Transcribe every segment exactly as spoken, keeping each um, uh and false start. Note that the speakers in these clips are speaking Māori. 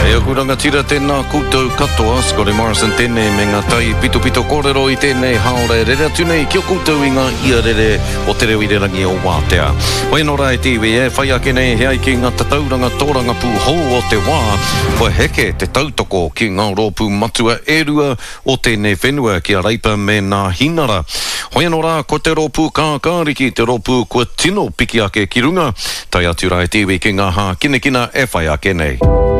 Hei aku rangatira tēnā koutou katoa, Scotty Morrison tēnei me ngā tai pito pito kōrero i tēnei haore rera tunei kia koutou i ngā ia rere o te reo i re rangi o Wātea. Hoi no rai tiwi e, whai ake nei hea i ki ngā tatauranga tōranga pū hou o te wā, wha heke te tautoko ki ngā rōpū matua e rua o tēnei whenua ki a reipa me ngā hinara. Hoi no rā, ko te rōpū kākāriki, te rōpū kua tino piki ake ki runga, tai atu rai tiwi ki ngā hā kinekina e whai ake nei.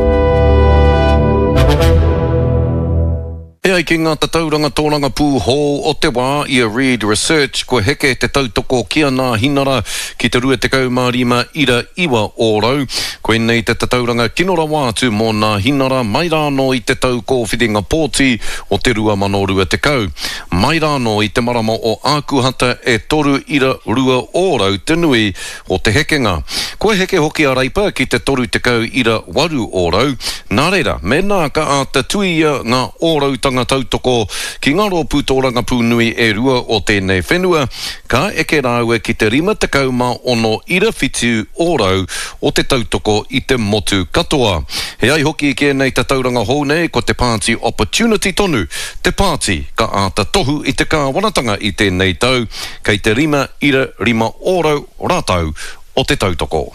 Hei ki ngā tatauranga tōranga pū hou o te wā i a Reed Research ko heke te tautoko kia ngā hinara ki te rua te kaumārima ira iwa ōrau. Koe nei te tatauranga kinora wātu mō ngā hinara mai rāno i te tau kōwhiringa pōti o te rua mano rua te kau. Mai rāno i te marama o ākuhata e toru ira rua ōrau te nui o te hekenga. Koe heke hoki a reipa ki te toru te kau ira waru ōrau. Nā reira, me nā ka a te tuia ngā ōrau tanga tautoko ki ngā rōpū tōranga pū nui e rua o tēnei whenua, ka eke rāua ki te rima te kauma ono ira whitu ōrau o te tautoko i te motu katoa. He ai hoki ki nei te tauranga hou nei ko te Party Opportunity tonu, te Party ka āta tohu i te kāwanatanga i tēnei tau, kei te rima ira rima ōrau rātau o te tautoko.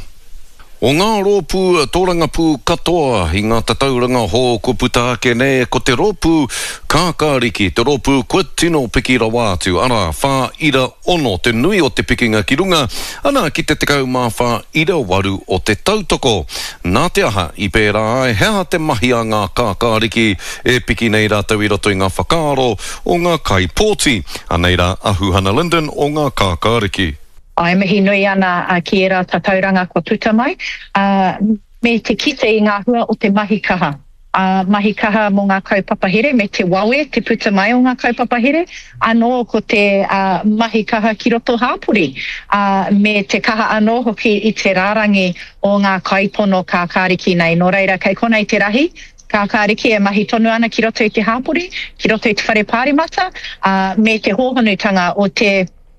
O ngā rōpū tōranga pū katoa i ngā tatauranga hō ko puta ake nei ko te rōpū kākāriki, te rōpū kua tino piki rawātu, ara whā ira ono te nui o te pikinga ki runga, ana ki te tekau mā whā ira waru o te tautoko. Nā te aha i pērā ai, hea te mahi a ngā kākāriki e piki nei rātau i roto i ngā whakaaro o ngā kaipōti, a nei rā ahu Hannah Linden o ngā kākāriki. Ai mihi nui ana uh, ki era tatauranga kua puta mai, uh, me te kite i ngā hua o te mahi kaha. Uh, mahi kaha mō ngā kaupapa here, me te wawe, te puta mai o ngā kaupapa here, anō ko te uh, mahi kaha ki roto hāpuri, uh, me te kaha anō hoki i te rārangi o ngā kaipono kākāriki nei. Nō reira, kei kona i te rahi, kākāriki e mahi tonu ana ki roto i te hāpuri, ki roto i te whare pārimata, uh, me te hōhonutanga o te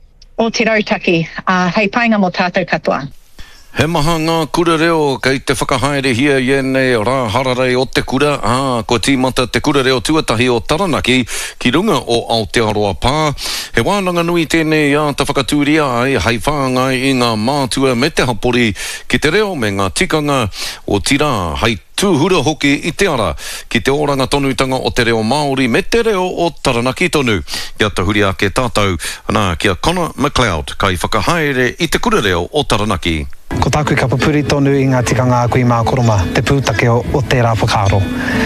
o te rautaki, uh, hei painga mō tātou katoa. He maha ngā kura reo, kei te whakahaere hia i enei rā hararei o te kura, ah, ko tīmata te kura reo tuatahi o Taranaki, ki runga o Aotearoa Pā. He wānanga nui tēnei a ta whakatūria ai, hei whāngai i ngā mātua me te hapori, ki te reo me ngā tikanga o tira, hei tūhura hoki i te ara, ki te oranga tonutanga o te reo Māori me te reo o Taranaki tonu. Kia tahuri ake tātou, ana kia Connor McLeod, kai whakahaere i te kura reo o Taranaki. Ko tāku ka papuri tonu i ngā tikanga a kui mā koroma, te pūtake o, o tērā whakaaro.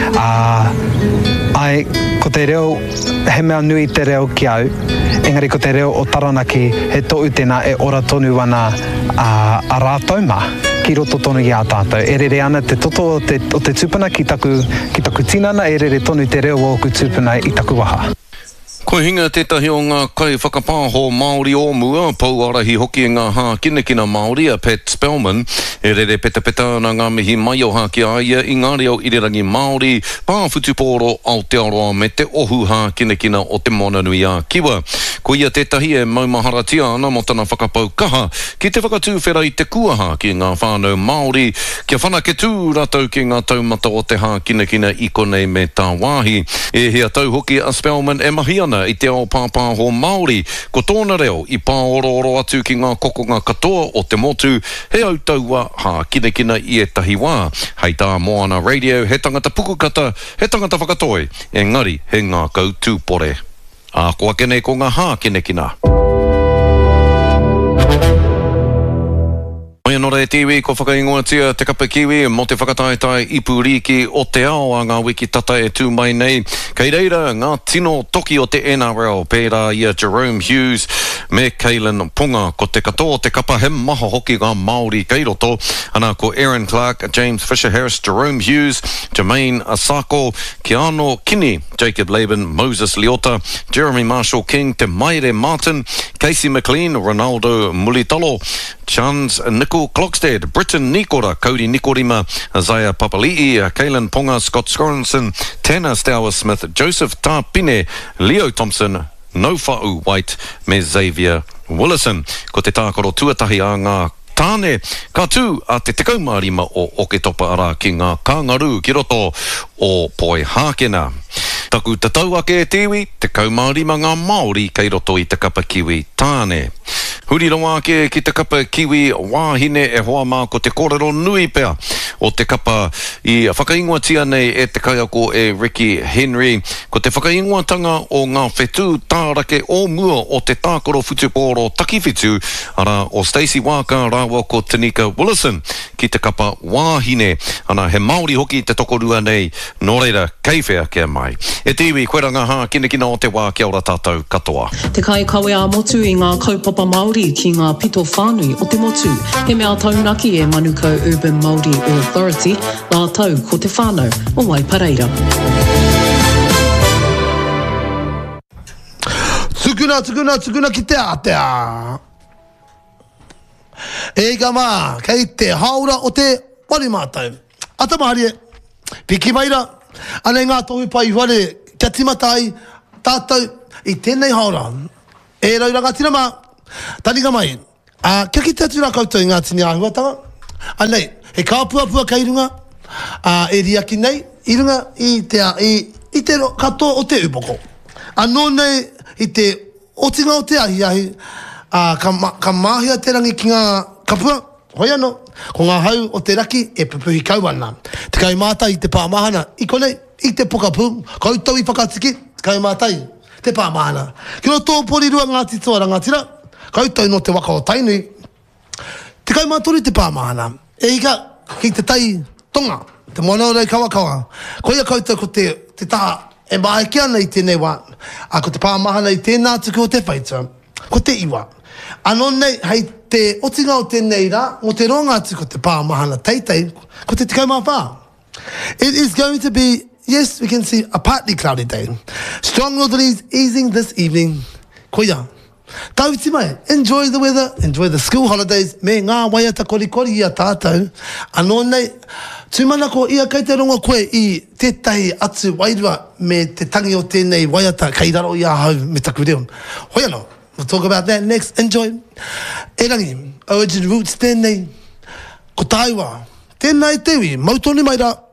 Uh, ai, ko te reo, he mea nui te reo ki au, engari ko te reo o Taranaki, he tōu tēnā e ora tonu ana uh, a rātou mā, ki roto tonu i a tātou. E rere ana te toto o te, o te tūpuna ki taku, ki taku tinana, e rere tonu te reo o ku tūpuna i taku waha. Ko hinga tētahi o ngā kai whakapāho Māori o mua, pau arahi hoki ngā hā kinekina Māori a Pat Spellman, e rere peta peta na ngā mihi mai o hā ki aia i ngā reo irirangi Māori, pāwhutupōro Aotearoa me te ohu hā kinekina o te monanui a Kiwa. Ko ia tētahi e maumaharatia ana mo tana whakapau kaha, ki te whakatūwhera i te kuaha ki ngā whānau Māori, kia whanake tū rātou ki ngā taumata o te hā kinekina i konei me tā wāhi. E hea tau hoki a Spellman e mahi ana i te ao pāpāho Māori, ko tōna reo i pāororo atu ki ngā kokonga katoa o te motu, he au taua hā kinekina i e tahi wā. Hei tā Moana Radio, he tangata pukukata, he tangata whakatoi, engari he ngā kautūpore. A koa kenei ko ngā hā kinekina. Oia nore e tiwi, ko whakaingoatia te kapa kiwi, mo te whakataetai ipuriki o te ao a ngā wiki tata e tū mai nei. Kei reira, ngā tino toki o te N R L, pērā ia Jerome Hughes, me Kalen Ponga, ko te katoa te kapa he maha hoki ngā Māori kei roto, ana ko Aaron Clark, James Fisher-Harris, Jerome Hughes, Jermaine Asako, Keano Kini, Jacob Laban, Moses Leota, Jeremy Marshall King, te Maire Martin, Casey McLean, Ronaldo Mulitalo, Chans Nicol Clockstead, Britton Nikora, Cody Nikorima, Isaiah Papali'i, Kalen Ponga, Scott Scorenson, Tanner Stower Smith, Joseph Tapine, Leo Thompson, Nofa'u White, me Xavier Willison. Ko te tākoro tuatahi a ngā tāne, ka tū a te tekau mārima o Oke Topa ara ki ngā kāngaru ki roto o Poi Hākena. Taku te tau ake e tiwi, te kaumārima ngā Māori kei roto i te kapa kiwi tāne. Huri ronga ake ki te kapa kiwi wāhine e hoa mā ko te kōrero nui pea o te kapa i whakaingoa tia nei e te kaiako e Ricky Henry. Ko te whakaingoatanga o ngā whetū tārake o mua o te tākoro whutupōro takiwhitu ara o Stacey Waka rāua ko Tanika Willison ki te kapa wāhine. Ana he Māori hoki te tokorua nei, nō reira keiwhea kia mai. E tiwi, koe ranga hā, kina kina o te wā, kia ora tātou katoa. Te kai kawe a motu i ngā kaupapa Māori ki ngā pito whānui o te motu. He mea taunaki e Manukau Urban Māori Authority, la tau ko te whānau o Waipareira. Tukuna, tukuna, tukuna ki te atea. Ega mā, kei te haura o te wari mātau. Ata mahari e, piki maira. Anei ngā tohu pai wale, kia timatai, tātou, i tēnei haura. E raura ngā tina mā, taringa mai. Uh, kia ki te atu rā koutou i ngā tini āhuatanga. Anei, he kāpuapua kei runga, uh, e riaki nei, i runga i te, i, i te katoa o te upoko. Anō nei, i te otinga o te ahi ahi, uh, ka, ma, ka māhia te rangi ki ngā kapua, hoi anō. Ko ngā hau o te raki e pupuhi kauana. Te kai mātai te pāmahana. I konei, i te pokapū, koutou i whakatiki, te kai mātai, te pāmahana. Ki no tō pori rua ngāti toa rangatira, koutou no te waka o tainui. Te kai mātori te pāmahana. E ika, ki te tai tonga, te moana rei kawa kawa. Ko ia koutou ko te, te taha, e mahe ki ana i tēnei wā. A ko te pāmahana i tēnā tuku o te whaitua. Ko te iwa. Anō nei, hei te otinga o tēnei rā, o te ronga atu ko te pāmahana teitei, ko te tikau mā whā. It is going to be, yes, we can see a partly cloudy day. Strong northerlies easing this evening. Ko ia. Tauti mai, enjoy the weather, enjoy the school holidays, me ngā waiata korikori i a tātou. Anō nei, tūmana ko ia kei te ronga koe i tētahi atu wairua me te tangi o tēnei waiata kei raro i a hau me taku reo. Hoi anō. We'll talk about that next. Enjoy. E rangi, Origin Roots tēnei, ko tāiwa, tēnei tewi, mautoni mai rā,